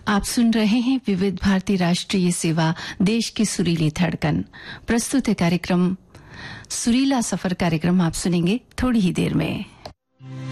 आप सुन रहे हैं विविध भारती राष्ट्रीय सेवा, देश की सुरीली धड़कन। प्रस्तुत है कार्यक्रम सुरीला सफर। कार्यक्रम आप सुनेंगे थोड़ी ही देर में।